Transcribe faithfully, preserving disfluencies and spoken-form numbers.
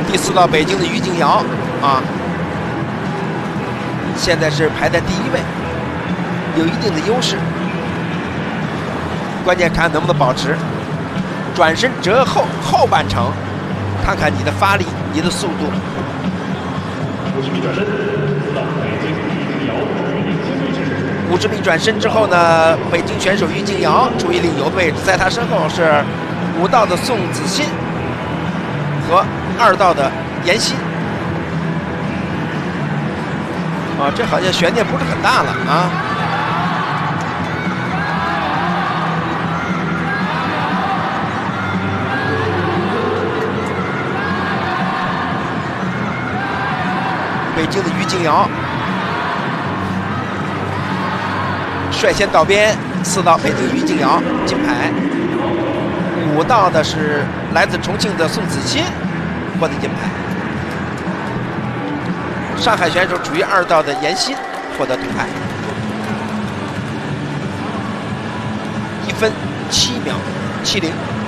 第四道北京的于静瑶啊，现在是排在第一位，有一定的优势。关键看能不能保持。转身折后后半程，看看你的发力，你的速度。 五十米转身，到北京于静瑶处于领先位置。 五十米转身之后呢，北京选手于静瑶处于领游位置，在他身后是五道的宋子欣和二道的闫欣。啊，这好像悬念不是很大了啊。北京的于静瑶率先到边，四道北京于静瑶金牌，五道的是来自重庆的宋子欣获得金牌，上海选手处于二道的闫欣获得铜牌，一分七秒七零。